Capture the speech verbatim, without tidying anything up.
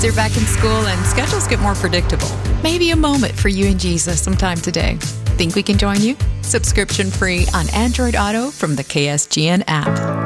Kids are back in school and schedules get more predictable. Maybe a moment for you and Jesus sometime today. Think we can join you? Subscription free on Android Auto from the K S G N app.